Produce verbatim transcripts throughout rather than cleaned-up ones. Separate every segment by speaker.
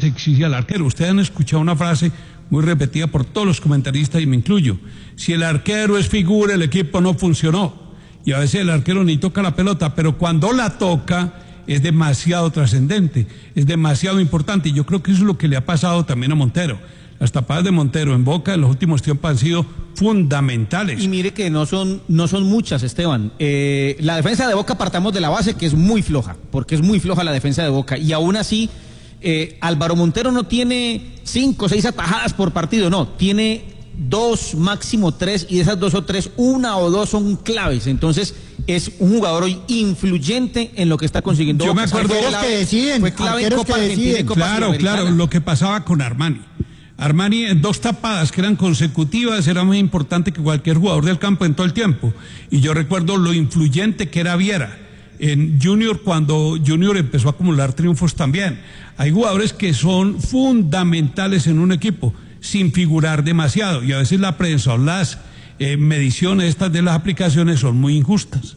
Speaker 1: exige al arquero. Ustedes han escuchado una frase muy repetida por todos los comentaristas y me incluyo: si el arquero es figura, el equipo no funcionó. Y a veces el arquero ni toca la pelota, pero cuando la toca es demasiado trascendente, es demasiado importante, y yo creo que eso es lo que le ha pasado también a Montero. Las tapadas de Montero en Boca en los últimos tiempos han sido fundamentales.
Speaker 2: Y mire que no son, no son muchas, Esteban. Eh, la defensa de Boca, partamos de la base que es muy floja, porque es muy floja la defensa de Boca, y aún así eh, Álvaro Montero no tiene cinco o seis atajadas por partido, no, tiene dos, máximo tres, y de esas dos o tres, una o dos son claves. Entonces es un jugador hoy influyente en lo que está consiguiendo.
Speaker 1: Yo me acuerdo
Speaker 2: fue
Speaker 1: los
Speaker 2: clave,
Speaker 1: que
Speaker 3: deciden,
Speaker 2: fue clave en Copa
Speaker 3: que
Speaker 2: Argentina y
Speaker 3: deciden.
Speaker 2: Copa
Speaker 1: Claro,
Speaker 2: Sudamericana.
Speaker 1: claro, lo que pasaba con Armani. Armani en dos tapadas que eran consecutivas era más importante que cualquier jugador del campo en todo el tiempo. Y yo recuerdo lo influyente que era Viera en Junior, cuando Junior empezó a acumular triunfos también. Hay jugadores que son fundamentales en un equipo sin figurar demasiado, y a veces la prensa o las eh, mediciones estas de las aplicaciones son muy injustas.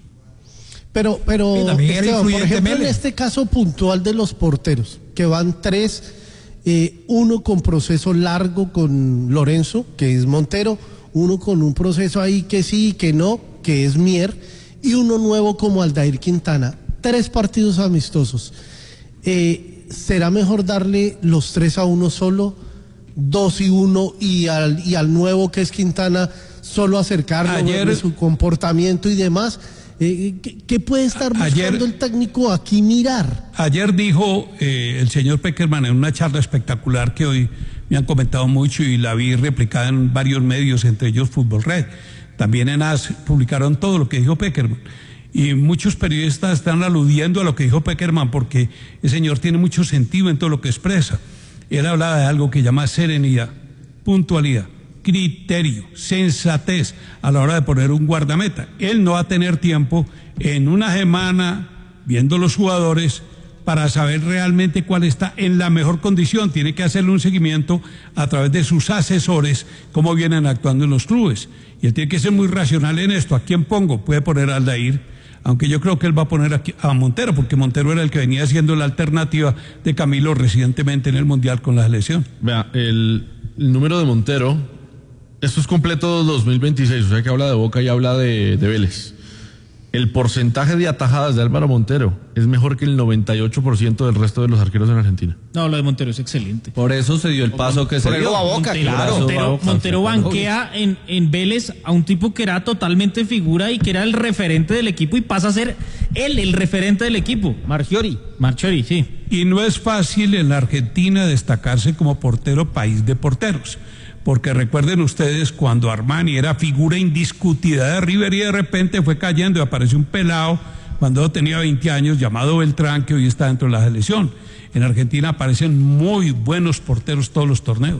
Speaker 3: Pero, pero Esteban, por ejemplo, en este caso puntual de los porteros, que van tres, eh, uno con proceso largo con Lorenzo, que es Montero, uno con un proceso ahí que sí, que no, que es Mier, y uno nuevo como Aldair Quintana. Tres partidos amistosos. Eh, ¿será mejor darle los tres a uno solo, dos y uno, y al, y al nuevo que es Quintana solo acercarlo,
Speaker 1: Ayer,
Speaker 3: verle su comportamiento y demás? Eh, ¿qué, ¿Qué puede estar buscando
Speaker 1: ayer,
Speaker 3: el técnico aquí mirar?
Speaker 1: Ayer dijo eh, el señor Peckerman en una charla espectacular que hoy me han comentado mucho y la vi replicada en varios medios, entre ellos Fútbol Red. También en A S publicaron todo lo que dijo Peckerman. Y muchos periodistas están aludiendo a lo que dijo Peckerman porque el señor tiene mucho sentido en todo lo que expresa. Él hablaba de algo que llama serenidad, puntualidad, criterio, sensatez a la hora de poner un guardameta. Él no va a tener tiempo en una semana viendo los jugadores para saber realmente cuál está en la mejor condición. Tiene que hacerle un seguimiento a través de sus asesores, cómo vienen actuando en los clubes. Y él tiene que ser muy racional en esto. ¿A quién pongo? Puede poner a Aldair, aunque yo creo que él va a poner aquí a Montero, porque Montero era el que venía siendo la alternativa de Camilo recientemente en el Mundial con la selección.
Speaker 4: Vea, el, el número de Montero, esto es completo dos mil veintiséis, o sea que habla de Boca y habla de, de Vélez. El porcentaje de atajadas de Álvaro Montero es mejor que el noventa y ocho por ciento del resto de los arqueros en Argentina.
Speaker 5: No, lo de Montero es excelente.
Speaker 6: Por eso se dio el paso que se dio.
Speaker 2: A Boca,
Speaker 5: Montero,
Speaker 2: claro.
Speaker 5: Montero, Montero banquea en, en Vélez a un tipo que era totalmente figura y que era el referente del equipo y pasa a ser él el referente del equipo.
Speaker 2: Marchiori.
Speaker 5: Marchiori, sí.
Speaker 1: Y no es fácil en la Argentina destacarse como portero país de porteros. Porque recuerden ustedes cuando Armani era figura indiscutida de River y de repente fue cayendo y apareció un pelado cuando tenía veinte años llamado Beltrán, que hoy está dentro de la selección. En Argentina aparecen muy buenos porteros todos los torneos.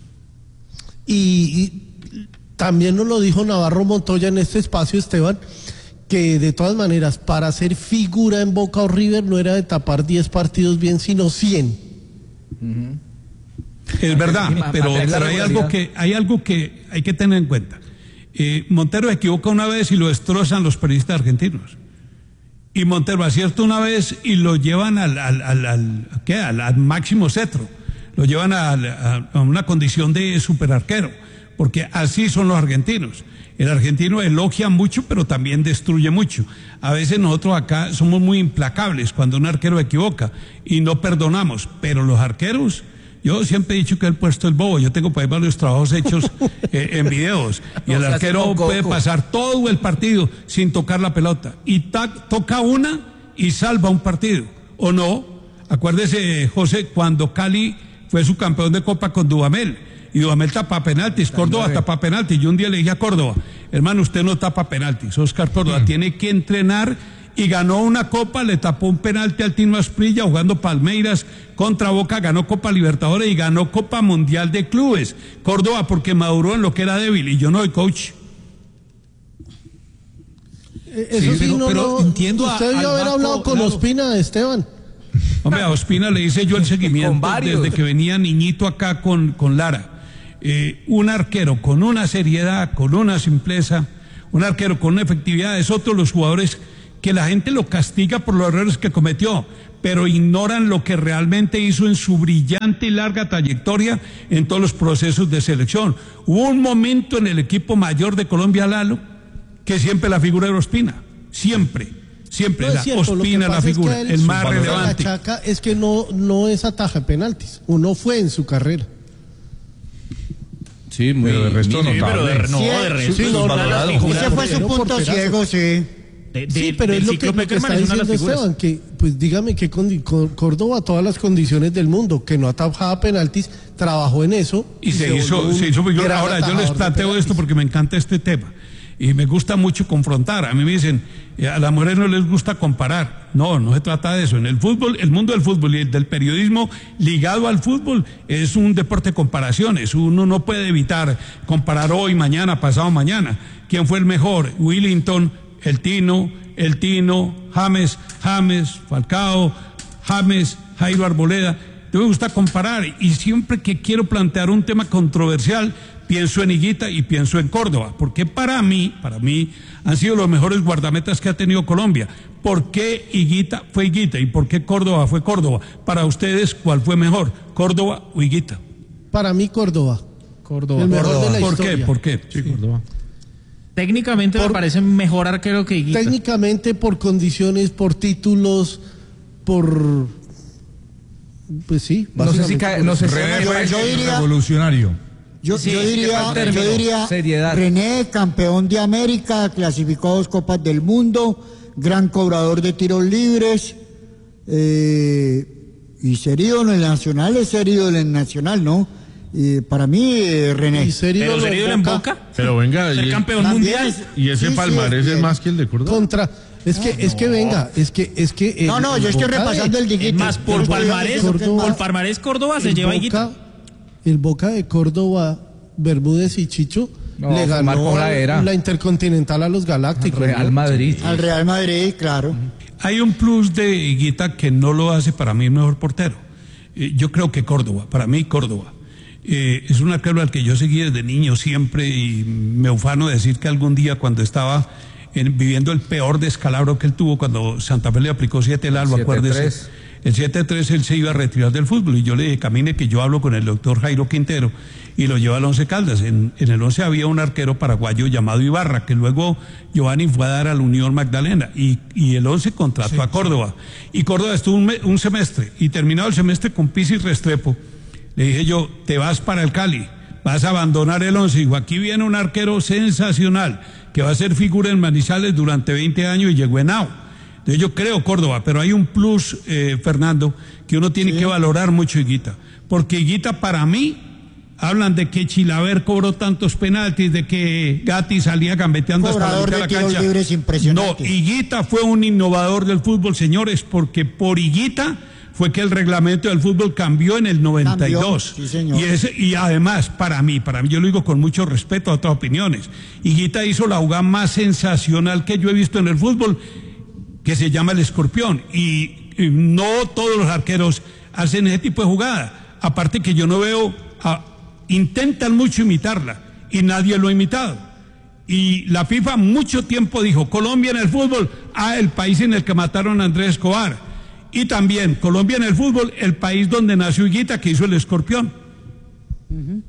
Speaker 3: Y, y también nos lo dijo Navarro Montoya en este espacio, Esteban, que de todas maneras para ser figura en Boca o River no era de tapar diez partidos bien, sino cien.
Speaker 1: Uh-huh. Es verdad, pero, pero hay algo que hay algo que hay que tener en cuenta. Eh, Montero se equivoca una vez y lo destrozan los periodistas argentinos. Y Montero acierta una vez y lo llevan al, al, al, al, ¿qué? al, al máximo cetro. Lo llevan a, a, a una condición de superarquero, porque así son los argentinos. El argentino elogia mucho, pero también destruye mucho. A veces nosotros acá somos muy implacables cuando un arquero equivoca y no perdonamos, pero los arqueros... Yo siempre he dicho que el puesto es bobo. Yo tengo por ahí varios trabajos hechos eh, en videos. Y el arquero puede pasar todo el partido sin tocar la pelota. Y tac, toca una y salva un partido. ¿O no? Acuérdese, José, cuando Cali fue su campeón de Copa con Dudamel. Y Dudamel tapa penaltis. Córdoba tapa penaltis. Yo un día le dije a Córdoba, hermano, usted no tapa penaltis. Oscar Córdoba mm. tiene que entrenar. Y ganó una copa, le tapó un penalti al Tino Asprilla jugando Palmeiras contra Boca, ganó Copa Libertadores y ganó Copa Mundial de Clubes. Córdoba porque maduró en lo que era débil y yo no soy coach.
Speaker 3: Eso sí, sí pero, no, pero no, entiendo usted debió haber hablado con claro. Ospina, Esteban.
Speaker 1: Hombre, a Ospina le hice yo el seguimiento desde que venía niñito acá con, con Lara. Eh, un arquero con una seriedad, con una simpleza, un arquero con una efectividad, es otro de los jugadores que la gente lo castiga por los errores que cometió, pero ignoran lo que realmente hizo en su brillante y larga trayectoria en todos los procesos de selección. Hubo un momento en el equipo mayor de Colombia, Lalo, que siempre la figura era Ospina, siempre. Siempre
Speaker 3: no
Speaker 1: la
Speaker 3: cierto,
Speaker 1: Ospina la figura, es que él, el más relevante.
Speaker 3: La chaca es que no, no es ataja penaltis, uno fue en su carrera.
Speaker 6: Sí, muy,
Speaker 4: pero de resto
Speaker 6: no,
Speaker 4: pero
Speaker 5: de, no, de resto.
Speaker 3: Sí, no, no, no,
Speaker 7: ese fue su punto ciego, sí.
Speaker 3: De, de, sí, pero es lo que, lo que está diciendo Esteban, que pues dígame que Córdoba todas las condiciones del mundo, que no atajaba penaltis, trabajó en eso.
Speaker 1: Y, y se, se hizo, se hizo yo, ahora yo les planteo esto porque me encanta este tema. Y me gusta mucho confrontar. A mí me dicen, a las mujeres no les gusta comparar. No, no se trata de eso. En el fútbol, el mundo del fútbol y el del periodismo ligado al fútbol es un deporte de comparaciones. Uno no puede evitar comparar hoy, mañana, pasado mañana. ¿Quién fue el mejor? Willington, el Tino, el Tino, James, James, Falcao, James, Jairo Arboleda. Me gusta comparar y siempre que quiero plantear un tema controversial, pienso en Higuita y pienso en Córdoba, porque para mí, para mí, han sido los mejores guardametas que ha tenido Colombia. ¿Por qué Higuita fue Higuita y por qué Córdoba fue Córdoba? Para ustedes, ¿cuál fue mejor, Córdoba o Higuita?
Speaker 3: Para mí, Córdoba.
Speaker 2: Córdoba.
Speaker 3: El mejor
Speaker 2: Córdoba.
Speaker 3: de la
Speaker 1: ¿Por
Speaker 3: historia.
Speaker 1: qué? ¿Por qué?
Speaker 4: Sí, Córdoba.
Speaker 5: Técnicamente
Speaker 3: por,
Speaker 5: me parece mejor arquero que Higuita.
Speaker 3: Técnicamente, por condiciones, por títulos, por... Pues sí.
Speaker 6: No sé si cae, no sé si
Speaker 7: yo, yo diría,
Speaker 6: revolucionario.
Speaker 7: Yo,
Speaker 5: Sí,
Speaker 7: yo diría,
Speaker 5: término,
Speaker 7: yo diría
Speaker 6: seriedad.
Speaker 7: René, campeón de América, clasificó dos Copas del Mundo, gran cobrador de tiros libres, eh, y ser ídolo en el Nacional es ser ídolo en el Nacional, ¿no? Y para mí, eh, René.
Speaker 3: ¿Y ser ídolo
Speaker 5: Pero ser ídolo en Boca.
Speaker 4: Pero venga,
Speaker 5: Ser
Speaker 4: y,
Speaker 5: campeón
Speaker 7: También
Speaker 5: mundial.
Speaker 7: es-
Speaker 4: y ese
Speaker 7: sí, sí,
Speaker 4: palmarés
Speaker 7: es
Speaker 4: es
Speaker 7: bien.
Speaker 4: más que el de Córdoba.
Speaker 3: Contra... Es que, es que venga, es que, es que... eh,
Speaker 7: No, no, yo estoy
Speaker 3: Boca de-
Speaker 7: repasando el
Speaker 5: Es
Speaker 7: digito.
Speaker 5: más, por
Speaker 7: Yo estoy
Speaker 5: palmarés,
Speaker 7: diciendo que es
Speaker 3: Córdoba-
Speaker 5: por
Speaker 7: más.
Speaker 5: palmarés Córdoba se
Speaker 3: el
Speaker 5: lleva a
Speaker 3: Boca,
Speaker 5: Higuita.
Speaker 3: el Boca de Córdoba, Bermúdez y Chicho
Speaker 6: No,
Speaker 3: le ganó
Speaker 6: marcó la era.
Speaker 3: la Intercontinental a los Galácticos.
Speaker 6: Real
Speaker 3: ¿no?
Speaker 6: Madrid.
Speaker 7: Al Real Madrid, claro.
Speaker 1: Hay un plus de Higuita que no lo hace para mí el mejor portero. Eh, yo creo que Córdoba, para mí Córdoba. Eh, es un arquero al que yo seguí desde niño siempre y me ufano decir que algún día cuando estaba en, viviendo el peor descalabro que él tuvo cuando Santa Fe le aplicó siete el albo, acuérdese. El siete tres él se iba a retirar del fútbol y yo le dije, camine que yo hablo con el doctor Jairo Quintero y lo lleva al Once Caldas. En, en el Once había un arquero paraguayo llamado Ibarra que luego Giovanni fue a dar a la Unión Magdalena y, y el Once contrató sí, a Córdoba. Sí. Y Córdoba estuvo un, me, un semestre y terminado el semestre con Pizzi Restrepo. Le dije yo, te vas para el Cali, vas a abandonar el Once. Dijo, aquí viene un arquero sensacional que va a ser figura en Manizales durante veinte años y llegó en A U. Entonces yo creo Córdoba, pero hay un plus, eh, Fernando, que uno tiene sí. que valorar mucho Higuita. Porque Higuita para mí, hablan de que Chilaver cobró tantos penaltis, de que Gatti salía gambeteando hasta la mitad de la cancha.
Speaker 7: Libres
Speaker 1: no, Higuita fue un innovador del fútbol, señores, porque por Higuita fue que el reglamento del fútbol cambió en el noventa y dos.
Speaker 7: Cambió, sí, señor.
Speaker 1: Y, ese, y además, para mí, para mí, yo lo digo con mucho respeto a otras opiniones, Higuita hizo la jugada más sensacional que yo he visto en el fútbol, que se llama el escorpión, y, y no todos los arqueros hacen ese tipo de jugada, aparte que yo no veo, a, intentan mucho imitarla, y nadie lo ha imitado, y la FIFA mucho tiempo dijo, Colombia en el fútbol, ah, el país en el que mataron a Andrés Escobar, y también Colombia en el fútbol, el país donde nació Higuita, que hizo el escorpión.
Speaker 3: Uh-huh.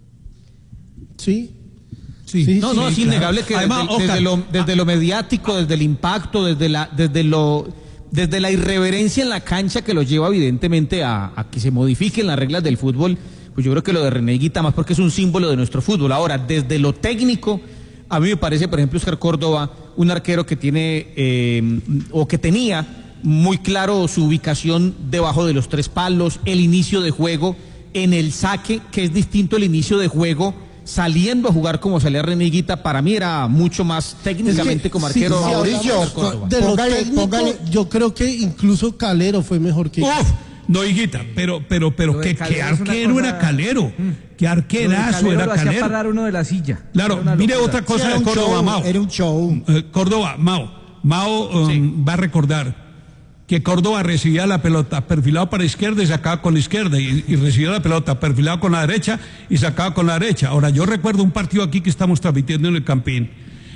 Speaker 3: Sí.
Speaker 2: Sí, sí, no, no, sí, es innegable claro. que Además, desde, desde, lo, desde lo mediático, desde el impacto, desde la, desde lo, desde la irreverencia en la cancha que lo lleva evidentemente a, a que se modifiquen las reglas del fútbol, pues yo creo que lo de René Higuita más porque es un símbolo de nuestro fútbol. Ahora, desde lo técnico, a mí me parece, por ejemplo, Oscar Córdoba, un arquero que tiene, eh, o que tenía muy claro su ubicación debajo de los tres palos, el inicio de juego en el saque, que es distinto el inicio de juego saliendo a jugar como salía René Higuita. Para mí era mucho más técnicamente es que, como arquero.
Speaker 3: Sí, Mauricio, de lo póngale, técnico, póngale. Yo creo que incluso Calero fue mejor que Higuita.
Speaker 1: Uf, no Higuita, pero pero pero qué, qué arquero cosa... era Calero, qué arquerazo era
Speaker 6: lo
Speaker 1: Calero.
Speaker 6: Hacía parar uno de la silla.
Speaker 1: Claro, mire locura. Otra cosa sí, de Córdoba,
Speaker 7: show,
Speaker 1: Mao.
Speaker 7: Era un show.
Speaker 1: Eh, Córdoba, Mao, Mao um, sí. va a recordar que Córdoba recibía la pelota perfilado para la izquierda y sacaba con la izquierda, y, y recibía la pelota perfilado con la derecha y sacaba con la derecha. Ahora, yo recuerdo un partido aquí que estamos transmitiendo en el Campín,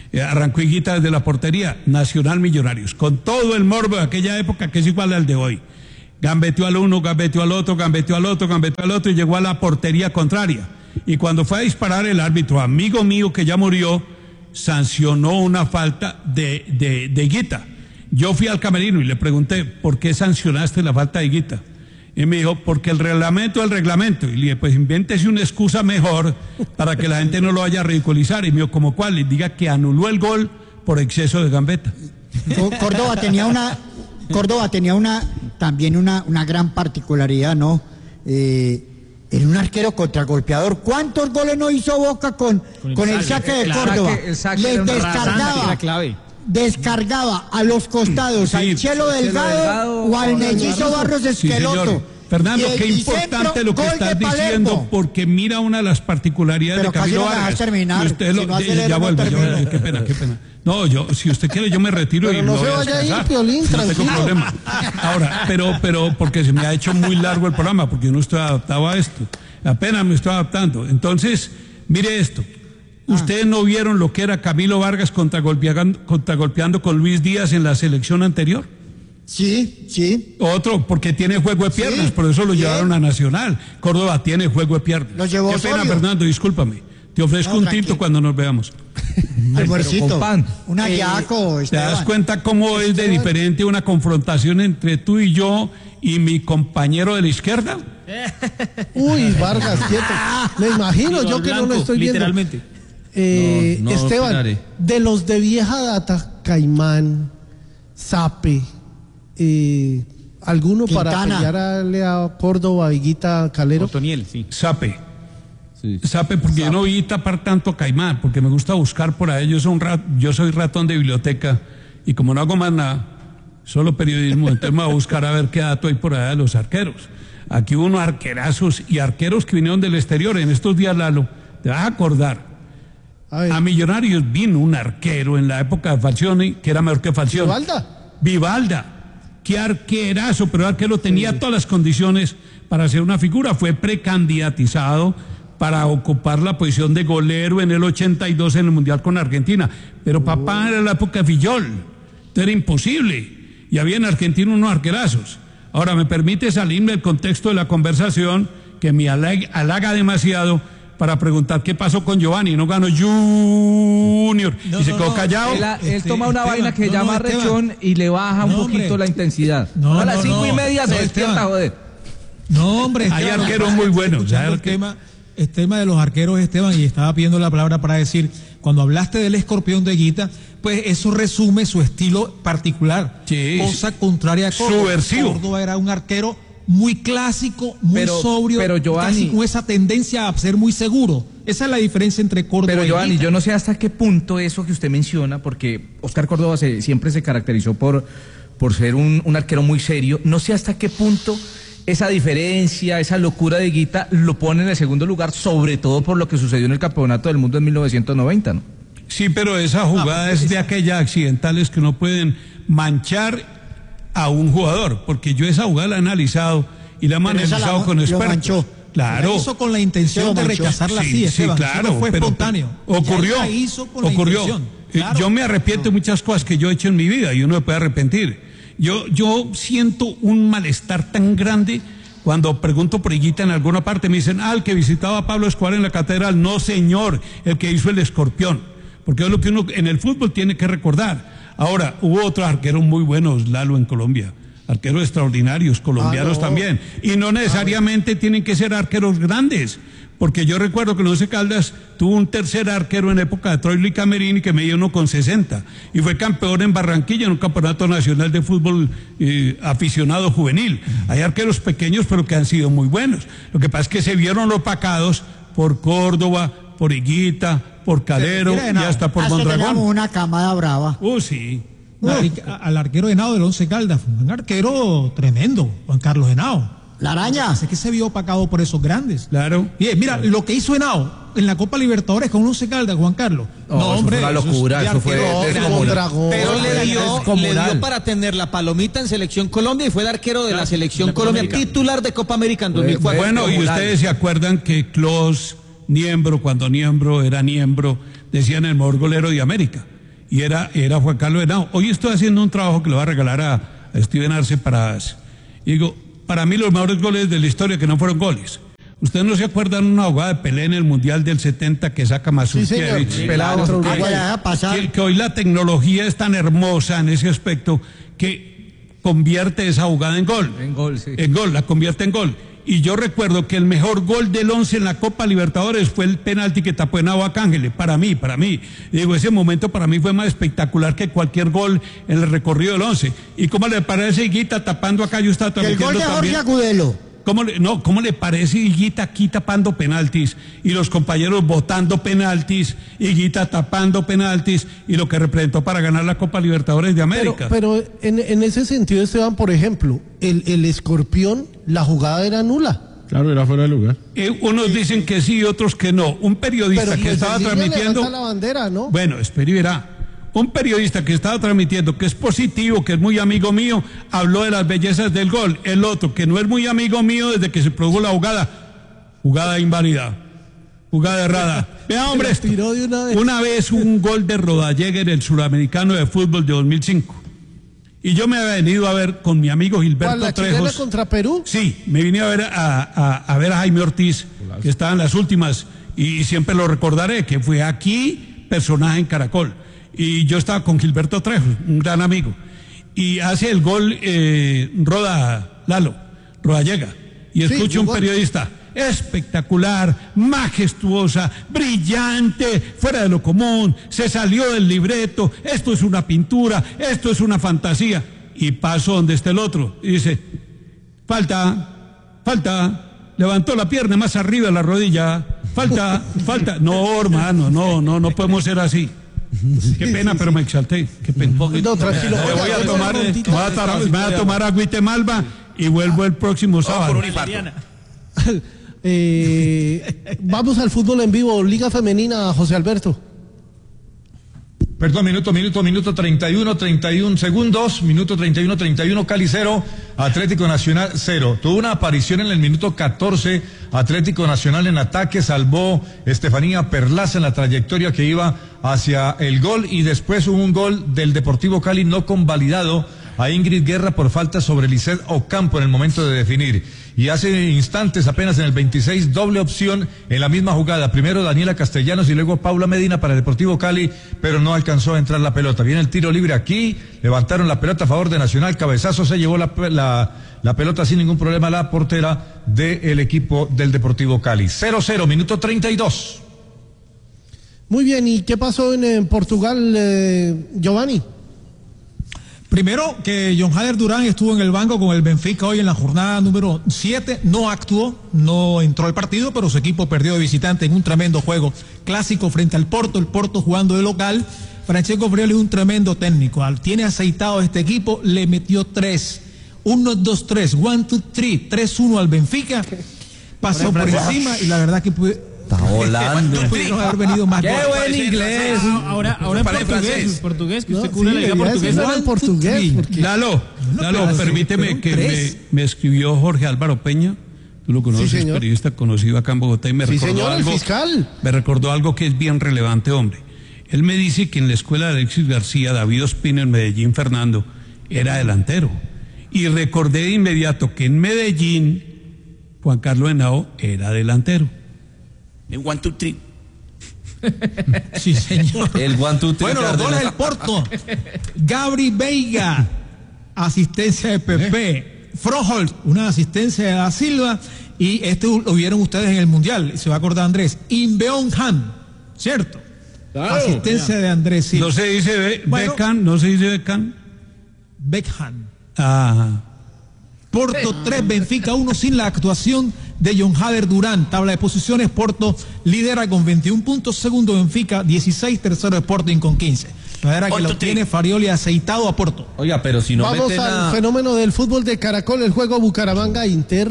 Speaker 1: Eh, arrancó Higuita desde la portería, Nacional Millonarios, con todo el morbo de aquella época que es igual al de hoy. Gambeteó al uno, gambeteó al otro, gambeteó al otro, gambeteó al otro y llegó a la portería contraria. Y cuando fue a disparar el árbitro, amigo mío que ya murió, sancionó una falta de, de, de Higuita. Yo fui al camerino y le pregunté, ¿por qué sancionaste la falta de Higuita? Y me dijo, porque el reglamento es el reglamento. Y le dije, pues invéntese una excusa mejor para que la gente no lo vaya a ridiculizar. Y me dijo, ¿como cuál? Y diga que anuló el gol por exceso de gambeta.
Speaker 7: Córdoba tenía una, Córdoba tenía una, también una, una gran particularidad, ¿no? Eh, era un arquero contragolpeador. ¿Cuántos goles no hizo Boca con, con, el, con el saque de Córdoba?
Speaker 2: El saque,
Speaker 7: Les descargaba. Descargaba a los costados, sí, al Chelo Delgado, Delgado o al mellizo Barros Esqueloto.
Speaker 1: Sí, Fernando, qué importante lo que estás diciendo, porque mira una de las particularidades
Speaker 7: Pero
Speaker 1: de Camilo
Speaker 7: no
Speaker 1: Vargas.
Speaker 7: Terminar,
Speaker 1: usted
Speaker 7: si
Speaker 1: lo,
Speaker 7: no
Speaker 1: ya, ya vuelvo, ya vuelvo, qué pena, qué pena. No, yo, si usted quiere, yo me retiro
Speaker 3: pero
Speaker 1: y
Speaker 3: no
Speaker 1: lo
Speaker 3: se
Speaker 1: voy a
Speaker 3: vaya
Speaker 1: descansar.
Speaker 3: a ir, Piolín,
Speaker 1: no
Speaker 3: tranquilo.
Speaker 1: tengo problema. Ahora, pero, pero, porque se me ha hecho muy largo el programa, porque yo no estoy adaptado a esto. Apenas me estoy adaptando. Entonces, mire esto. ¿Ustedes no vieron lo que era Camilo Vargas contragolpeando, contragolpeando con Luis Díaz en la selección anterior?
Speaker 7: Sí, sí.
Speaker 1: Otro, porque tiene juego de piernas,
Speaker 7: sí,
Speaker 1: por eso lo
Speaker 7: bien.
Speaker 1: llevaron a Nacional. Córdoba tiene juego de piernas.
Speaker 7: Lo llevó
Speaker 1: Qué pena,
Speaker 7: Osorio.
Speaker 1: Fernando, discúlpame. Te ofrezco
Speaker 7: No,
Speaker 1: un
Speaker 7: tranquilo.
Speaker 1: tinto cuando nos veamos.
Speaker 7: Almuercito,
Speaker 6: pan.
Speaker 7: un ajiaco,
Speaker 1: ¿Te das
Speaker 7: Esteban.
Speaker 1: cuenta cómo es de diferente una confrontación entre tú y yo y mi compañero de la izquierda?
Speaker 3: Uy, Vargas, quieto. Me imagino yo que no lo estoy viendo.
Speaker 5: Literalmente.
Speaker 3: Eh,
Speaker 4: No, no
Speaker 3: Esteban,
Speaker 4: opinaré.
Speaker 3: de los de vieja data, Caimán, Sape, eh, ¿alguno para
Speaker 7: Quintana.
Speaker 3: pelearle a Córdoba, Higuita, Calero?
Speaker 2: Otoniel, sí.
Speaker 1: Sape.
Speaker 6: Sí.
Speaker 1: Sape, porque yo no vi tapar tanto a Caimán, porque me gusta buscar por ahí. Yo soy, un rat, yo soy ratón de biblioteca y como no hago más nada, solo periodismo, entonces me voy a buscar a ver qué dato hay por allá de los arqueros. Aquí hubo unos arquerazos y arqueros que vinieron del exterior. En estos días, Lalo, te vas a acordar.
Speaker 3: A ver,
Speaker 1: A Millonarios vino un arquero en la época de Falcioni, que era mejor que Falcioni.
Speaker 3: ¿Vivalda?
Speaker 1: Vivalda. Qué arquerazo, pero el arquero tenía sí. todas las condiciones para ser una figura. Fue precandidatizado para ocupar la posición de golero en el ochenta y dos en el Mundial con Argentina. Pero papá, era la época de Fillol. Entonces era imposible. Y había en Argentina unos arquerazos. Ahora, me permite salirme del contexto de la conversación, que me halaga, halaga demasiado, para preguntar qué pasó con Giovanni. No ganó Junior
Speaker 6: no,
Speaker 1: y se
Speaker 6: no,
Speaker 1: quedó
Speaker 6: no.
Speaker 1: callado.
Speaker 6: Él, él
Speaker 3: Este,
Speaker 6: toma una
Speaker 3: Esteban,
Speaker 6: vaina que
Speaker 3: no,
Speaker 6: llama
Speaker 3: no, Esteban.
Speaker 6: rechón y le baja un
Speaker 3: No,
Speaker 6: poquito
Speaker 3: hombre.
Speaker 6: la intensidad.
Speaker 3: No,
Speaker 6: a las
Speaker 3: no,
Speaker 6: cinco
Speaker 3: no.
Speaker 6: y media
Speaker 3: No,
Speaker 6: se despierta,
Speaker 3: Esteban.
Speaker 6: joder.
Speaker 8: No, hombre.
Speaker 1: Hay
Speaker 8: Esteban,
Speaker 1: arqueros muy buenos,
Speaker 8: escuchando
Speaker 1: hay
Speaker 8: el
Speaker 1: arque-
Speaker 8: tema, el tema de los arqueros, Esteban, y estaba pidiendo la palabra para decir, cuando hablaste del escorpión de Higuita, pues eso resume su estilo particular.
Speaker 1: Sí.
Speaker 8: Cosa contraria a Córdoba.
Speaker 1: Subversivo.
Speaker 8: Córdoba era un arquero muy clásico, muy
Speaker 6: Pero-
Speaker 8: sobrio,
Speaker 6: pero, Giovanni-
Speaker 8: casi con esa tendencia a ser muy seguro. Esa es la diferencia entre Córdoba
Speaker 6: Pero
Speaker 8: y
Speaker 6: Giovanni,
Speaker 8: Higuita.
Speaker 6: yo no sé hasta qué punto eso que usted menciona, porque Oscar Córdoba se- siempre se caracterizó por, por ser un, un arquero muy serio, no sé hasta qué punto esa diferencia, esa locura de Higuita lo pone en el segundo lugar, sobre todo por lo que sucedió en el Campeonato del Mundo en mil novecientos noventa, ¿no?
Speaker 1: Sí, pero esa jugada es de aquellas accidentales que no pueden manchar a un jugador, porque yo esa jugada la he analizado y la he
Speaker 7: Pero esa
Speaker 1: analizado
Speaker 7: la-
Speaker 1: con
Speaker 7: lo
Speaker 1: expertos.
Speaker 7: manchó.
Speaker 1: Claro.
Speaker 8: La hizo con la intención
Speaker 7: Se
Speaker 8: de
Speaker 7: lo manchó.
Speaker 8: rechazarla
Speaker 1: Sí,
Speaker 8: así,
Speaker 1: sí,
Speaker 8: Esteban. Eso
Speaker 1: claro,
Speaker 8: no fue
Speaker 1: pero-
Speaker 8: espontáneo.
Speaker 1: Ocurrió.
Speaker 8: Ya la hizo con la
Speaker 1: ocurrió.
Speaker 8: intención.
Speaker 1: Eh,
Speaker 8: Claro.
Speaker 1: Yo me arrepiento de muchas cosas que yo he hecho en mi vida y uno me puede arrepentir. Yo, yo siento un malestar tan grande cuando pregunto por Higuita en alguna parte. Me dicen, ah, el que visitaba a Pablo Escobar en la catedral. No, señor, el que hizo el escorpión. Porque es lo que uno en el fútbol tiene que recordar. Ahora, hubo otros arqueros muy buenos, Lalo, en Colombia. Arqueros extraordinarios, colombianos
Speaker 3: Ah, no.
Speaker 1: también. Y no necesariamente tienen que ser arqueros grandes. Porque yo recuerdo que el Once Caldas tuvo un tercer arquero en época de Troilo y Camerini que medía uno con sesenta. Y fue campeón en Barranquilla en un campeonato nacional de fútbol eh, aficionado juvenil. Hay arqueros pequeños pero que han sido muy buenos. Lo que pasa es que se vieron opacados por Córdoba, por Higuita, por Calero
Speaker 8: Mira,
Speaker 1: y
Speaker 8: Henao,
Speaker 1: hasta por
Speaker 7: Hasta teníamos
Speaker 1: Mondragón.
Speaker 7: una camada brava.
Speaker 1: Uh, sí.
Speaker 8: No, y a- al arquero Henao del Once Caldas, fue un arquero tremendo, Juan Carlos Henao.
Speaker 7: La araña.
Speaker 8: Así que se vio opacado por esos grandes.
Speaker 1: Claro.
Speaker 8: Bien, mira, lo que hizo Henao en la Copa Libertadores con Once Caldas, Juan Carlos.
Speaker 6: No, eso fue una
Speaker 8: eso es
Speaker 6: locura,
Speaker 8: de
Speaker 6: eso fue
Speaker 8: arquero
Speaker 6: de-
Speaker 8: grande.
Speaker 3: Mondragón.
Speaker 2: Pero le dio, le
Speaker 6: descomunal.
Speaker 2: dio para tener la palomita en Selección Colombia y fue el arquero de la Selección Colombia, titular de Copa América en dos mil cuatro.
Speaker 1: Bueno, y ustedes se acuerdan que Klos Niembro, cuando Niembro era Niembro, decían el mejor golero de América. y era, era Juan Carlos Henao. Hoy estoy haciendo un trabajo que le voy a regalar a, a Steven Arce para... Y digo, para mí los mejores goles de la historia que no fueron goles. ¿Ustedes no se acuerdan de una jugada de Pelé en el Mundial del setenta que saca Mazurkiewicz?
Speaker 7: Sí, Pelado,
Speaker 1: que, que, que hoy la tecnología es tan hermosa en ese aspecto que convierte esa jugada en gol.
Speaker 6: En gol, sí.
Speaker 1: En gol, la convierte en gol. Y yo recuerdo que el mejor gol del once en la Copa Libertadores fue el penalti que tapó en Agua Cángele, para mí, para mí. Y digo, ese momento para mí fue más espectacular que cualquier gol en el recorrido del once. ¿Y cómo le parece Higuita tapando acá? Yo estaba transmitiendo
Speaker 7: el gol de Jorge
Speaker 1: también.
Speaker 7: Agudelo.
Speaker 1: ¿Cómo le, no, ¿cómo le parece Higuita aquí tapando penaltis y los compañeros votando penaltis, Higuita tapando penaltis y lo que representó para ganar la Copa Libertadores de América?
Speaker 3: Pero, pero en, en ese sentido, Esteban, por ejemplo, el, el Escorpión, la jugada era nula.
Speaker 4: Claro, era fuera de lugar.
Speaker 1: Eh, unos dicen que sí, otros que no. Un periodista
Speaker 3: pero,
Speaker 1: que
Speaker 3: pues,
Speaker 1: estaba transmitiendo...
Speaker 3: La bandera, ¿no?
Speaker 1: Bueno, espera y verá. Un periodista que estaba transmitiendo, que es positivo, que es muy amigo mío, habló de las bellezas del gol. El otro, que no es muy amigo mío desde que se produjo la jugada, jugada inválida, jugada errada. Vea, hombre, esto. De una, vez. una vez un gol de Rodallega en el Suramericano de Fútbol de dos mil cinco. Y yo me había venido a ver con mi amigo Gilberto
Speaker 3: ¿La
Speaker 1: Trejos.
Speaker 3: contra Perú?
Speaker 1: Sí, me vine a ver a, a, a ver a Jaime Ortiz, que estaba en las últimas, y siempre lo recordaré, que fue aquí personaje en Caracol. Y yo estaba con Gilberto Trejos, un gran amigo. Y hace el gol eh, Roda Lalo, Rodallega. Y escucho sí, un periodista, espectacular, majestuosa, brillante, fuera de lo común, se salió del libreto, esto es una pintura, esto es una fantasía. Y paso donde está el otro y dice, falta, falta, levantó la pierna más arriba de la rodilla, falta, falta. No, hermano, no, no, no podemos ser así. Qué pena, pero me exalté. Qué pena.
Speaker 3: No, tranquilo.
Speaker 1: Me voy a tomar, voy a, tar, voy a tomar agüite malva y vuelvo el próximo sábado.
Speaker 3: eh, vamos al fútbol en vivo, Liga Femenina, José Alberto.
Speaker 9: Perdón, minuto, minuto, minuto treinta y uno, treinta y uno segundos, minuto treinta y uno, treinta y uno, Cali cero, Atlético Nacional cero. Tuvo una aparición en el minuto catorce, Atlético Nacional en ataque, salvó Estefanía Perlaza en la trayectoria que iba hacia el gol y después hubo un gol del Deportivo Cali no convalidado a Ingrid Guerra por falta sobre Lisset Ocampo en el momento de definir. Y hace instantes, apenas en el veintiséis, doble opción en la misma jugada. Primero Daniela Castellanos y luego Paula Medina para el Deportivo Cali, pero no alcanzó a entrar la pelota. Viene el tiro libre aquí, levantaron la pelota a favor de Nacional, cabezazo, se llevó la, la, la pelota sin ningún problema la portera del equipo del Deportivo Cali. cero cero, minuto treinta y dos.
Speaker 3: Muy bien, ¿y qué pasó en, en Portugal, eh, Giovanni?
Speaker 8: Primero, que John Hader Durán estuvo en el banco con el Benfica hoy en la jornada número siete, no actuó, no entró al partido, pero su equipo perdió de visitante en un tremendo juego clásico frente al Porto, el Porto jugando de local. Francesco Frioli es un tremendo técnico, tiene aceitado a este equipo, le metió tres, uno, dos, tres, one, two, three, tres, uno al Benfica, pasó por encima y la verdad que pude...
Speaker 6: Está volando.
Speaker 8: No pudieron haber venido más.
Speaker 6: ¡Qué buen inglés!
Speaker 5: Ahora, ahora en portugués, portugués, que usted
Speaker 3: no,
Speaker 5: cubre
Speaker 3: sí,
Speaker 5: la liga portuguesa.
Speaker 3: En portugués. Porque...
Speaker 1: Lalo, Lalo, permíteme que me, me escribió Jorge Álvaro Peña. Tú lo conoces, sí, periodista conocido acá en Bogotá y me
Speaker 3: sí,
Speaker 1: recordó
Speaker 3: señor,
Speaker 1: algo.
Speaker 3: El fiscal.
Speaker 1: Me recordó algo que es bien relevante, hombre. Él me dice que en la escuela de Alexis García, David Ospina en Medellín, Fernando, era delantero. Y recordé de inmediato que en Medellín, Juan Carlos Henao era delantero.
Speaker 10: El one, two, three.
Speaker 8: Sí, señor.
Speaker 6: El one, two, three.
Speaker 8: Bueno, los goles del Porto. Gabri Veiga, asistencia de Pepe. Froholt, una asistencia de Da Silva. Y este lo vieron ustedes en el Mundial, se va a acordar Andrés. Inbeon Han, ¿cierto? Claro, asistencia mira. de Andrés Silva.
Speaker 1: No se dice Be
Speaker 8: bueno,
Speaker 1: Beckham, no se dice Beckham.
Speaker 8: Beckham.
Speaker 1: Ah.
Speaker 8: Porto tres, Benfica uno sin la actuación de John Hader Durán. Tabla de posiciones, Porto lidera con veintiún puntos, segundo Benfica dieciséis, tercero Sporting con quince. La verdad que lo tiene Farioli aceitado a Porto.
Speaker 6: Oiga, pero si no
Speaker 3: Vamos
Speaker 6: meten
Speaker 3: al
Speaker 6: a...
Speaker 3: fenómeno del fútbol de Caracol, el juego Bucaramanga-Inter.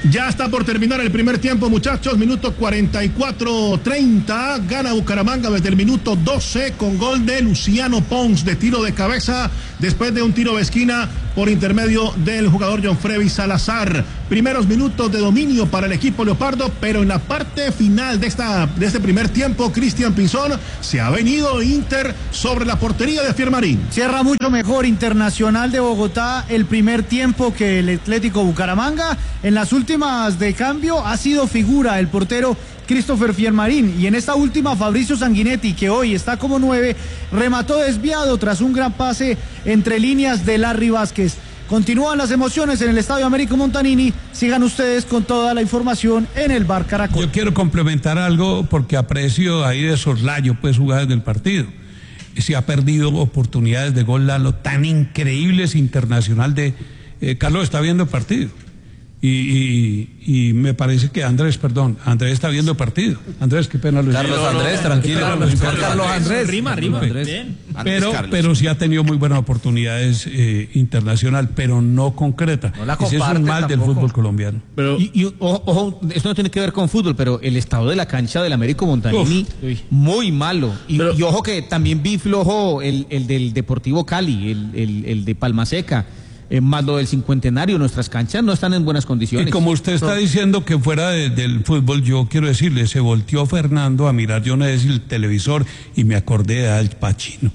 Speaker 11: Ya está por terminar el primer tiempo, muchachos, minuto cuarenta y cuatro treinta, gana Bucaramanga desde el minuto doce con gol de Luciano Pons de tiro de cabeza después de un tiro de esquina por intermedio del jugador John Freddy Salazar. Primeros minutos de dominio para el equipo leopardo, pero en la parte final de, esta, de este primer tiempo, Cristian Pinzón, se ha venido Inter sobre la portería de Fiermarín.
Speaker 12: Cierra mucho mejor Internacional de Bogotá el primer tiempo que el Atlético Bucaramanga. En las últimas de cambio ha sido figura el portero Christopher Fiermarín, y en esta última Fabricio Sanguinetti, que hoy está como nueve, remató desviado tras un gran pase entre líneas de Larry Vázquez. Continúan las emociones en el Estadio Américo Montanini. Sigan ustedes con toda la información en el Bar Caracol.
Speaker 1: Yo quiero complementar algo porque aprecio ahí de soslayo pues jugadas del partido. Se ha perdido oportunidades de gol Lalo tan increíbles. Internacional de eh, Carlos está viendo el partido. Y, y, y me parece que Andrés, perdón, Andrés está viendo el partido. Andrés, qué pena lo
Speaker 6: Carlos Andrés, tranquilo. Carlos, Carlos, Carlos Andrés.
Speaker 5: Rima, rima.
Speaker 1: Pero, pero sí ha tenido muy buenas oportunidades eh, Internacional, pero no concreta. No la Ese es un mal tampoco del fútbol colombiano.
Speaker 2: Pero, y, y ojo, ojo, esto no tiene que ver con fútbol, pero el estado de la cancha del Américo Montanini, uf, muy malo. Y, pero, y ojo que también vi flojo el, el del Deportivo Cali, el, el, el de Palma Seca. Eh, más lo del cincuentenario, nuestras canchas no están en buenas condiciones.
Speaker 1: Y como usted está diciendo que fuera de, del fútbol, yo quiero decirle, se volteó Fernando a mirar yo no sé el televisor y me acordé de Al Pacino.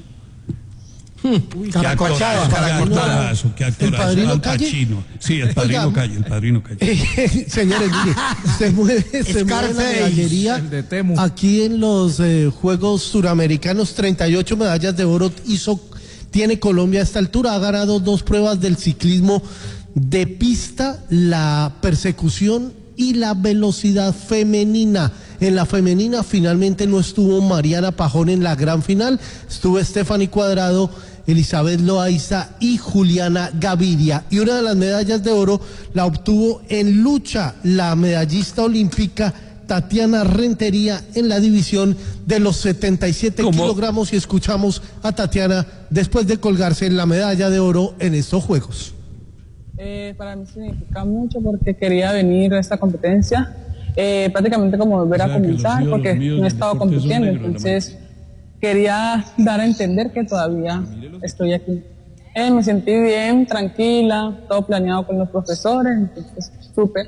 Speaker 3: Uy, qué actorazo, qué actorazo, qué actorazo, Al Pacino.
Speaker 1: Sí, el Padrino Calle, el Padrino Calle.
Speaker 3: Eh, señores, mire, se mueve, se mueve la medallería aquí en los eh, Juegos Suramericanos, treinta y ocho medallas de oro hizo tiene Colombia a esta altura, ha ganado dos pruebas del ciclismo de pista, la persecución y la velocidad femenina. En la femenina finalmente no estuvo Mariana Pajón en la gran final, estuvo Stephanie Cuadrado, Elizabeth Loaiza y Juliana Gaviria. Y una de las medallas de oro la obtuvo en lucha la medallista olímpica Tatiana Rentería en la división de los setenta y siete ¿Cómo? kilogramos, y escuchamos a Tatiana después de colgarse en la medalla de oro en estos Juegos.
Speaker 13: Eh, para mí significa mucho porque quería venir a esta competencia, eh, prácticamente como volver o sea, a comenzar porque no he estado compitiendo, negro, entonces quería dar a entender que todavía estoy aquí. Eh, me sentí bien, tranquila, todo planeado con los profesores, entonces súper.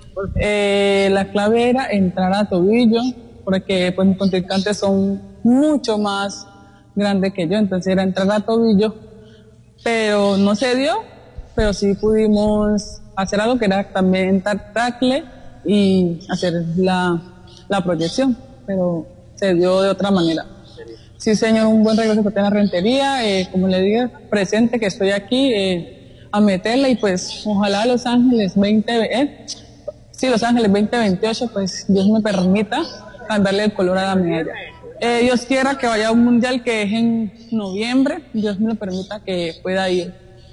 Speaker 13: Eh, la clave era entrar a tobillo, porque pues mis contrincantes son mucho más grandes que yo, entonces era entrar a tobillo, pero no se dio, pero sí pudimos hacer algo que era también tackle y hacer la, la proyección, pero se dio de otra manera. Sí, señor, un buen regreso que tiene la Rentería, eh, como le dije, presente que estoy aquí eh, a meterla, y pues ojalá Los Ángeles veinte eh, Sí, Los Ángeles veinte veintiocho, pues Dios me permita cambiarle el color a la medalla. Eh, Dios quiera que vaya a un mundial que es en noviembre, Dios me lo permita que pueda ir.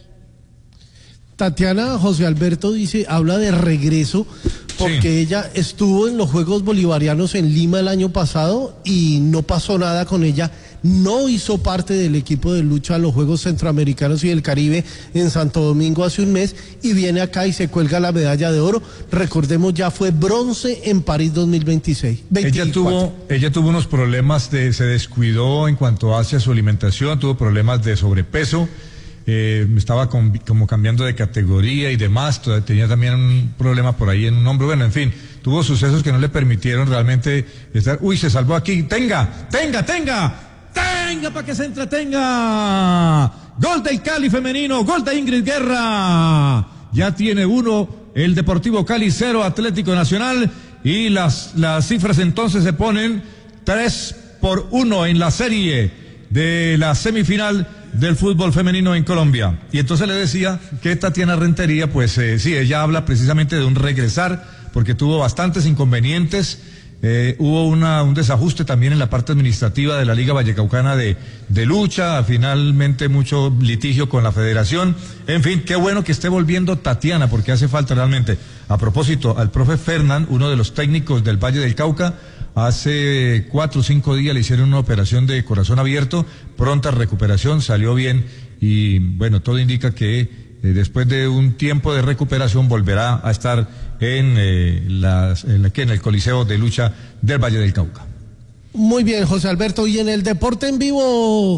Speaker 3: Tatiana, José Alberto dice, habla de regreso, porque sí. ella estuvo en los Juegos Bolivarianos en Lima el año pasado y no pasó nada con ella. No hizo parte del equipo de lucha a los Juegos Centroamericanos y del Caribe en Santo Domingo hace un mes, y viene acá y se cuelga la medalla de oro. Recordemos, ya fue bronce en París dos mil veintiséis.
Speaker 9: Ella tuvo, ella tuvo unos problemas, de, se descuidó en cuanto hacia su alimentación, tuvo problemas de sobrepeso, eh, estaba con, como cambiando de categoría y demás, tenía también un problema por ahí en un hombro, bueno, en fin, tuvo sucesos que no le permitieron realmente estar. Uy, se salvó aquí, tenga, tenga, tenga. Tenga para que se entretenga. Gol del Cali femenino, gol de Ingrid Guerra. Ya tiene uno el Deportivo Cali, cero Atlético Nacional, y las, las cifras entonces se ponen tres por uno en la serie de la semifinal del fútbol femenino en Colombia. Y entonces le decía que Tatiana Rentería, pues eh, sí, ella habla precisamente de un regresar, porque tuvo bastantes inconvenientes. Eh, hubo una, un desajuste también en la parte administrativa de la Liga Vallecaucana de, de lucha, finalmente mucho litigio con la federación. En fin, qué bueno que esté volviendo Tatiana, porque hace falta realmente. A propósito, al profe Fernán, uno de los técnicos del Valle del Cauca, hace cuatro o cinco días le hicieron una operación de corazón abierto, pronta recuperación, salió bien, y bueno, todo indica que eh, después de un tiempo de recuperación, volverá a estar en, eh, las, en, la, en el Coliseo de Lucha del Valle del Cauca.
Speaker 3: Muy bien, José Alberto. Y en el deporte en vivo,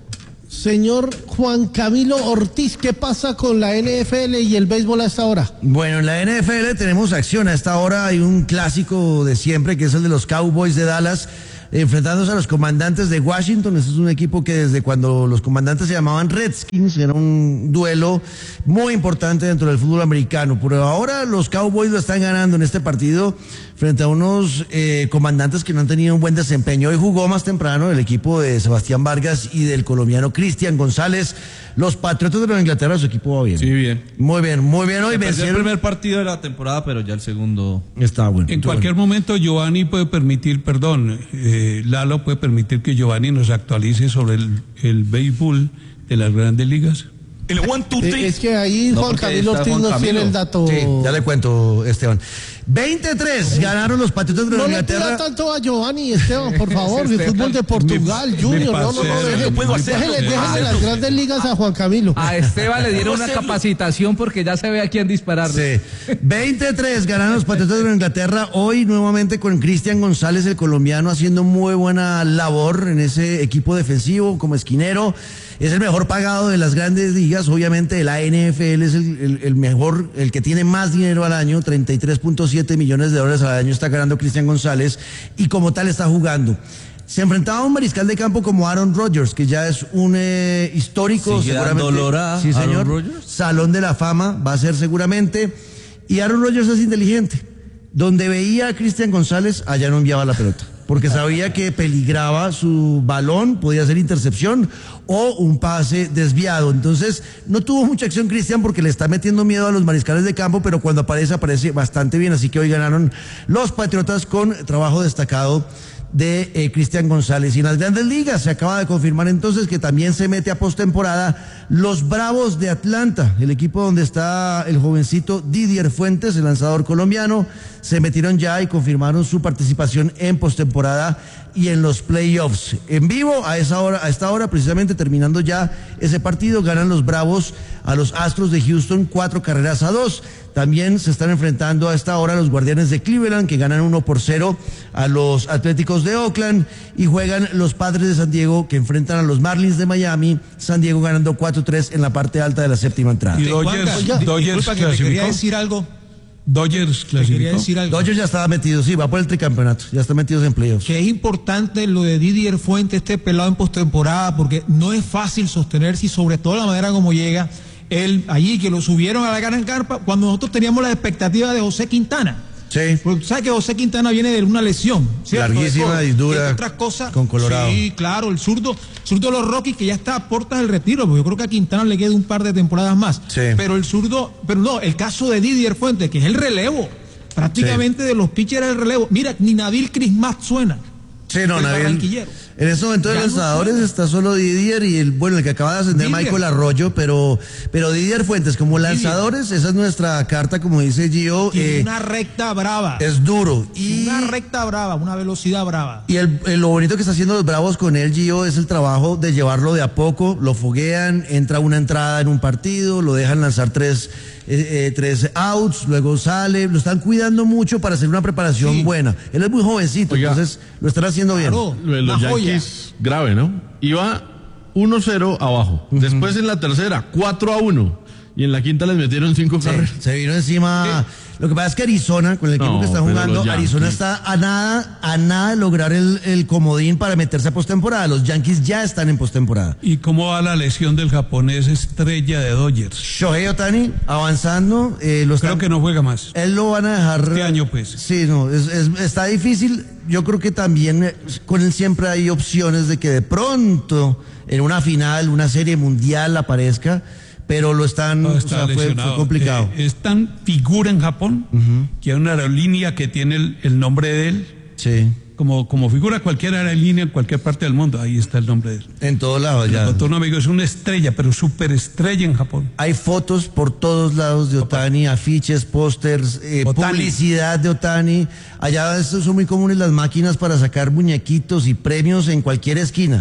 Speaker 3: señor Juan Camilo Ortiz, ¿qué pasa con la N F L y el béisbol a esta hora?
Speaker 14: Bueno, en la N F L tenemos acción. A esta hora hay un clásico de siempre, que es el de los Cowboys de Dallas, enfrentándose a los Comandantes de Washington. Este es un equipo que desde cuando los Comandantes se llamaban Redskins era un duelo muy importante dentro del fútbol americano. Pero ahora los Cowboys lo están ganando en este partido frente a unos eh, Comandantes que no han tenido un buen desempeño. Hoy jugó más temprano el equipo de Sebastián Vargas y del colombiano Cristian González. Los Patriotas de Nueva Inglaterra, su equipo va bien.
Speaker 4: Sí, bien.
Speaker 14: Muy bien, muy bien. Hoy
Speaker 4: vencieron el primer partido de la temporada, pero ya el segundo
Speaker 14: está bueno.
Speaker 1: En cualquier bueno. momento Giovanni puede permitir, perdón, eh, Lalo puede permitir que Giovanni nos actualice sobre el, el béisbol de las grandes ligas.
Speaker 3: El one, two, three. Es que ahí no, Juan Camilo Ortiz nos tiene el dato.
Speaker 14: Sí, ya le cuento, Esteban. veintitrés ganaron los Patriotas de Nueva
Speaker 3: no
Speaker 14: Inglaterra.
Speaker 3: No le pida tanto a Giovanni, Esteban, por favor. El fútbol de Portugal, mi, Junior. Mi no, no, no. Déjenle, puedo déjenle, déjenle las grandes ligas a Juan Camilo.
Speaker 6: A Esteban le dieron una capacitación porque ya se ve a quién disparar.
Speaker 14: Sí. veintitrés ganaron los Patriotas de Nueva Inglaterra. Hoy nuevamente con Cristian González, el colombiano, haciendo muy buena labor en ese equipo defensivo como esquinero. Es el mejor pagado de las grandes ligas, obviamente la N F L es el, el, el mejor, el que tiene más dinero al año, treinta y tres punto siete millones de dólares al año está ganando Cristian González y como tal está jugando. Se enfrentaba a un mariscal de campo como Aaron Rodgers, que ya es un eh, histórico,
Speaker 4: ¿sigue
Speaker 14: seguramente.
Speaker 4: dando olor a
Speaker 14: sí, señor.
Speaker 4: Aaron Rodgers?
Speaker 14: Salón de la fama va a ser seguramente. Y Aaron Rodgers es inteligente. Donde veía a Cristian González, allá no enviaba la pelota. Porque sabía que peligraba su balón, podía ser intercepción o un pase desviado. Entonces, no tuvo mucha acción Cristian porque le está metiendo miedo a los mariscales de campo, pero cuando aparece, aparece bastante bien. Así que hoy ganaron los Patriotas con trabajo destacado de eh, Cristian González. Y en las grandes ligas se acaba de confirmar entonces que también se mete a postemporada los Bravos de Atlanta, el equipo donde está el jovencito Didier Fuentes, el lanzador colombiano. Se metieron ya y confirmaron su participación en postemporada y en los playoffs. En vivo, a esa hora, a esta hora, precisamente terminando ya ese partido, ganan los Bravos a los Astros de Houston cuatro carreras a dos. También se están enfrentando a esta hora los Guardianes de Cleveland, que ganan uno por cero a los Atléticos de Oakland, y juegan los Padres de San Diego, que enfrentan a los Marlins de Miami. San Diego ganando cuatro tres en la parte alta de la séptima entrada.
Speaker 1: Y Dodgers,
Speaker 8: Oiga,
Speaker 1: Dodgers
Speaker 8: disculpa, que me quería decir algo.
Speaker 1: Dodgers clasificó.
Speaker 8: Decir algo.
Speaker 14: Dodgers ya estaba metido, sí, va por el tricampeonato, ya está metido en playoffs.
Speaker 8: Que es importante lo de Didier Fuentes, este pelado en postemporada, porque no es fácil sostenerse y sobre todo la manera como llega él allí, que lo subieron a la gran carpa cuando nosotros teníamos la expectativa de José Quintana.
Speaker 14: Sí.
Speaker 8: Porque sabes que José Quintana viene de una lesión, ¿cierto?
Speaker 14: Larguísima y dura.
Speaker 8: Otras cosas.
Speaker 14: Con Colorado.
Speaker 8: Sí, claro, el zurdo, zurdo de los Rockies que ya está a puertas del retiro, porque yo creo que a Quintana le queda un par de temporadas más.
Speaker 14: Sí.
Speaker 8: Pero el zurdo, pero no, el caso de Didier Fuentes, que es el relevo, prácticamente sí, de los pitchers del relevo. Mira, ni Nabil Crismat suena.
Speaker 14: Sí, no, Nabil. En este momento de lanzadores no está solo Didier y el, bueno, el que acaba de ascender Didier. Michael Arroyo, pero, pero Didier Fuentes como lanzadores, Didier. Esa es nuestra carta, como dice Gio.
Speaker 8: Tiene eh, una recta brava.
Speaker 14: Es duro. Y
Speaker 8: una recta brava, una velocidad brava.
Speaker 14: Y el, el, lo bonito que está haciendo los Bravos con él, Gio, es el trabajo de llevarlo de a poco, lo foguean, entra una entrada en un partido, lo dejan lanzar tres, eh, eh, tres outs, luego sale, lo están cuidando mucho para hacer una preparación sí. buena. Él es muy jovencito, Oiga, entonces lo están haciendo
Speaker 4: claro, bien. Lo de los Yankees, grave, ¿no? Iba uno cero abajo. Uh-huh. Después en la tercera, cuatro a uno. Y en la quinta les metieron cinco
Speaker 14: sí,
Speaker 4: carreras.
Speaker 14: Se vino encima. Sí. Lo que pasa es que Arizona, con el equipo no, que está jugando, Arizona está a nada, a nada de lograr el, el comodín para meterse a postemporada. Los Yankees ya están en postemporada.
Speaker 1: ¿Y cómo va la lesión del japonés estrella de Dodgers?
Speaker 14: Shohei Ohtani, avanzando. Eh, lo están,
Speaker 1: Creo que no juega más.
Speaker 14: Él lo van a dejar.
Speaker 1: Este año, pues.
Speaker 14: Sí, no, es, es, está difícil. Yo creo que también con él siempre hay opciones de que de pronto en una final, una serie mundial aparezca. Pero lo están,
Speaker 1: no, está
Speaker 14: o sea, fue, fue complicado.
Speaker 1: Eh, es tan figura en Japón uh-huh. que hay una aerolínea que tiene el, el nombre de él.
Speaker 14: Sí.
Speaker 1: Como, como figura cualquier aerolínea en cualquier parte del mundo, ahí está el nombre de él.
Speaker 14: En todos lados ya.
Speaker 1: Con un amigo es una estrella, pero súper estrella en Japón.
Speaker 14: Hay fotos por todos lados de Ohtani, afiches, pósters, eh, publicidad de Ohtani. Allá son muy comunes las máquinas para sacar muñequitos y premios en cualquier esquina.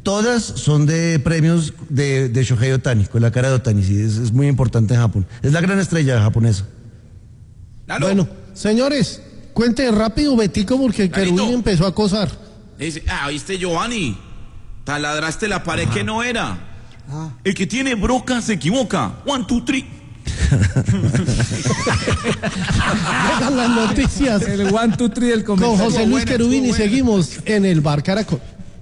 Speaker 14: todas son de premios de, de Shohei Ohtani, con la cara de Ohtani, sí, es, es muy importante en Japón. Es la gran estrella japonesa.
Speaker 11: ¿Aló?
Speaker 3: Bueno, señores, cuente rápido, Betico, porque Querubín empezó a acosar.
Speaker 10: Dice, ah, ¿viste, Giovanni? Taladraste la pared que no era. Ah. El que tiene broca se equivoca. One, two, three.
Speaker 3: Llegan las noticias.
Speaker 6: El one, two, three del comentario.
Speaker 3: Con José Luis Querubín y seguimos en el Bar Caracol.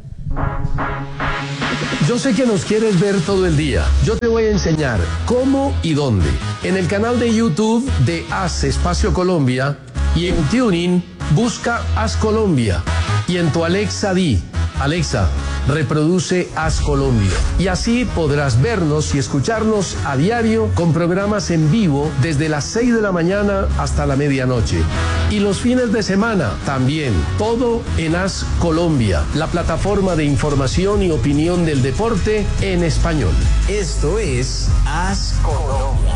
Speaker 15: Yo sé que nos quieres ver todo el día. Yo te voy a enseñar cómo y dónde. En el canal de YouTube de Haz Espacio Colombia y en TuneIn busca Haz Colombia. Y en tu Alexa di, Alexa, reproduce Haz Colombia. Y así podrás vernos y escucharnos a diario con programas en vivo desde las seis de la mañana hasta la medianoche. Y los fines de semana también, todo en Haz Colombia, la plataforma de información y opinión del deporte en español.
Speaker 16: Esto es Haz Colombia.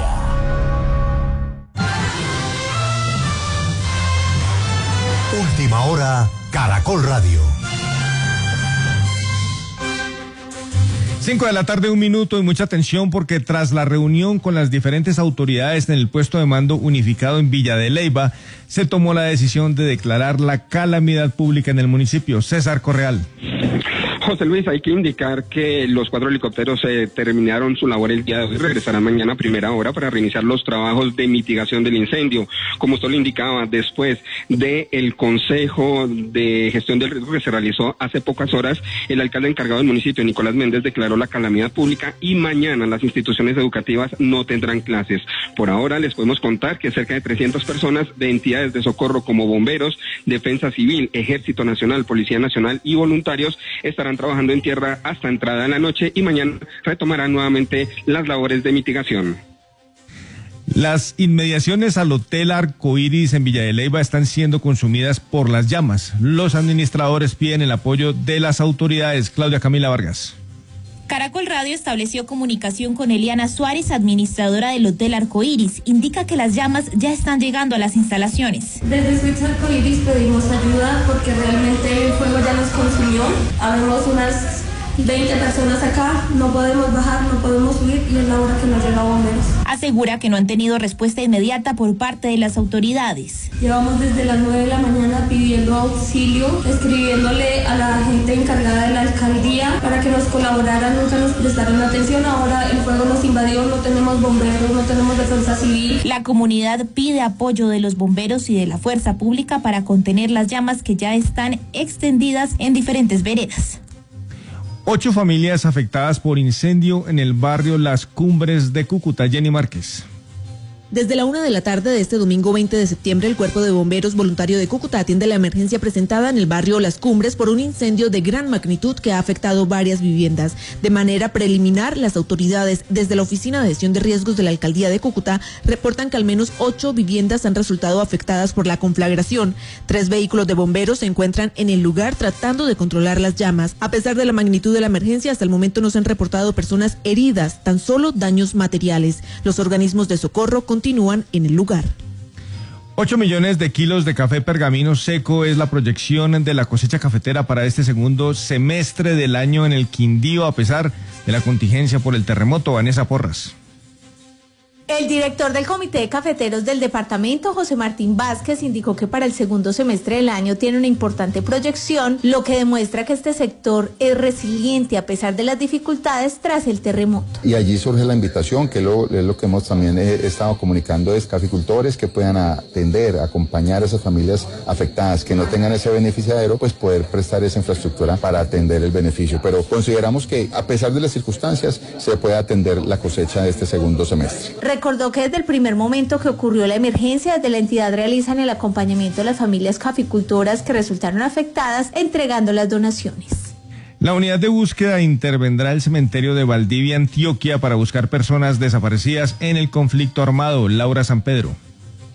Speaker 16: Última hora, Caracol Radio.
Speaker 17: Cinco de la tarde, un minuto, y mucha atención porque tras la reunión con las diferentes autoridades en el puesto de mando unificado en Villa de Leyva, se tomó la decisión de declarar la calamidad pública en el municipio. César Correal.
Speaker 18: José Luis, hay que indicar que los cuatro helicópteros eh, terminaron su labor el día de hoy, regresarán mañana a primera hora para reiniciar los trabajos de mitigación del incendio. Como usted lo indicaba, después del Consejo de Gestión del Riesgo que se realizó hace pocas horas, el alcalde encargado del municipio, Nicolás Méndez, declaró la calamidad pública y mañana las instituciones educativas no tendrán clases. Por ahora les podemos contar que cerca de trescientas personas de entidades de socorro como bomberos, Defensa Civil, Ejército Nacional, Policía Nacional y voluntarios estarán trabajando en tierra hasta entrada en la noche y mañana retomarán nuevamente las labores de mitigación.
Speaker 17: Las inmediaciones al Hotel Arcoíris en Villa de Leyva están siendo consumidas por las llamas. Los administradores piden el apoyo de las autoridades. Claudia Camila Vargas.
Speaker 19: Caracol Radio estableció comunicación con Eliana Suárez, administradora del Hotel Arcoíris. Indica que las llamas ya están llegando a las instalaciones.
Speaker 20: Desde Switch Arcoíris pedimos ayuda porque realmente el fuego ya nos consumió. Habemos unas veinte personas acá, no podemos bajar, no podemos subir y es la hora que nos llega bomberos.
Speaker 19: Asegura que no han tenido respuesta inmediata por parte de las autoridades.
Speaker 20: Llevamos desde las nueve de la mañana pidiendo auxilio, escribiéndole a la gente encargada de la alcaldía para que nos colaboraran, nunca nos prestaron atención. Ahora el fuego nos invadió, no tenemos bomberos, no tenemos defensa civil.
Speaker 19: La comunidad pide apoyo de los bomberos y de la fuerza pública para contener las llamas que ya están extendidas en diferentes veredas.
Speaker 17: Ocho familias afectadas por incendio en el barrio Las Cumbres de Cúcuta. Jenny Márquez.
Speaker 21: Desde la una de la tarde de este domingo veinte de septiembre, el Cuerpo de Bomberos Voluntario de Cúcuta atiende la emergencia presentada en el barrio Las Cumbres por un incendio de gran magnitud que ha afectado varias viviendas. De manera preliminar, las autoridades desde la Oficina de Gestión de Riesgos de la Alcaldía de Cúcuta reportan que al menos ocho viviendas han resultado afectadas por la conflagración. Tres vehículos de bomberos se encuentran en el lugar tratando de controlar las llamas. A pesar de la magnitud de la emergencia, hasta el momento no se han reportado personas heridas, tan solo daños materiales. Los organismos de socorro continúan continúan en el lugar.
Speaker 17: Ocho millones de kilos de café pergamino seco es la proyección de la cosecha cafetera para este segundo semestre del año en el Quindío, a pesar de la contingencia por el terremoto. Vanessa Porras.
Speaker 22: El director del Comité de Cafeteros del departamento, José Martín Vázquez, indicó que para el segundo semestre del año tiene una importante proyección, lo que demuestra que este sector es resiliente a pesar de las dificultades tras el terremoto.
Speaker 23: Y allí surge la invitación, que lo, es lo que hemos también eh, estado comunicando, es caficultores que puedan atender, acompañar a esas familias afectadas, que no tengan ese beneficiadero, pues poder prestar esa infraestructura para atender el beneficio. Pero consideramos que a pesar de las circunstancias se puede atender la cosecha de este segundo semestre.
Speaker 22: Recordó que desde el primer momento que ocurrió la emergencia, desde la entidad realizan el acompañamiento de las familias caficultoras que resultaron afectadas, entregando las donaciones.
Speaker 17: La unidad de búsqueda intervendrá el cementerio de Valdivia, Antioquia, para buscar personas desaparecidas en el conflicto armado. Laura San Pedro.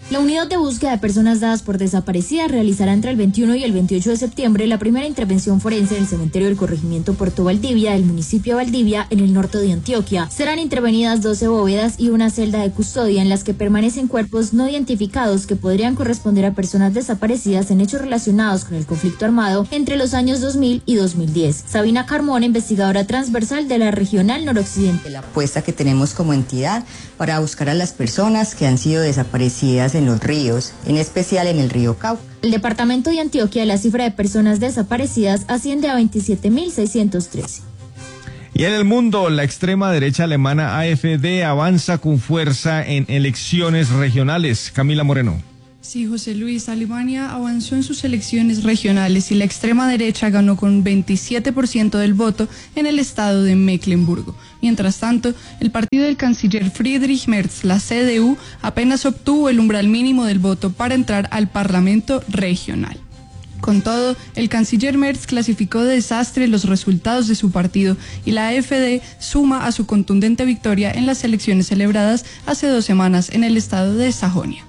Speaker 5: La unidad de búsqueda de personas dadas por desaparecidas realizará entre el veintiuno y el veintiocho de septiembre la primera intervención forense en el cementerio del corregimiento Puerto Valdivia del municipio de Valdivia en el norte de Antioquia. Serán intervenidas doce bóvedas y una celda de custodia en las que permanecen cuerpos no identificados que podrían corresponder a personas desaparecidas en hechos relacionados con el conflicto armado entre los años dos mil y dos mil diez. Sabina Carmona, investigadora transversal de la Regional Noroccidente.
Speaker 7: La apuesta que tenemos como entidad para buscar a las personas que han sido desaparecidas en los ríos, en especial en el río Cauca.
Speaker 5: El departamento de Antioquia, la cifra de personas desaparecidas asciende a veintisiete mil seiscientos trece.
Speaker 17: Y en el mundo, la extrema derecha alemana A F D avanza con fuerza en elecciones regionales. Camila Moreno.
Speaker 12: Sí, José Luis, Alemania avanzó en sus elecciones regionales y la extrema derecha ganó con veintisiete por ciento del voto en el estado de Mecklemburgo. Mientras tanto, el partido del canciller Friedrich Merz, la C D U, apenas obtuvo el umbral mínimo del voto para entrar al Parlamento regional. Con todo, el canciller Merz clasificó de desastre los resultados de su partido y la A F D suma a su contundente victoria en las elecciones celebradas hace dos semanas en el estado de Sajonia.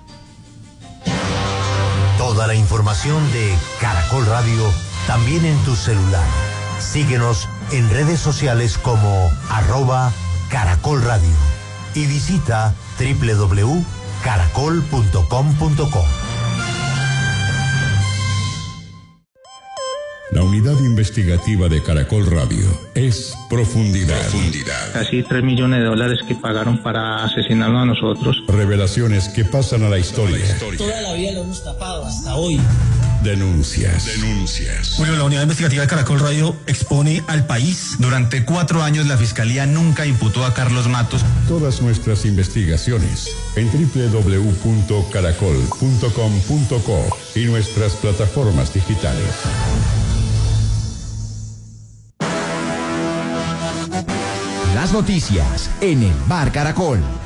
Speaker 16: Toda la información de Caracol Radio también en tu celular. Síguenos en redes sociales como arroba Caracol Radio y visita doble u doble u doble u punto caracol punto com punto co.
Speaker 24: La unidad investigativa de Caracol Radio es Profundidad. Profundidad.
Speaker 25: Casi tres millones de dólares que pagaron para asesinarnos a nosotros.
Speaker 24: Revelaciones que pasan a la historia.
Speaker 26: La historia. Toda la vida lo hemos tapado hasta hoy.
Speaker 24: Denuncias. Denuncias.
Speaker 27: Bueno, la unidad investigativa de Caracol Radio expone al país. Durante cuatro años la Fiscalía nunca imputó a Carlos Matos.
Speaker 24: Todas nuestras investigaciones en doble u doble u doble u punto caracol punto com punto co y nuestras plataformas digitales.
Speaker 28: Las noticias en el Bar Caracol.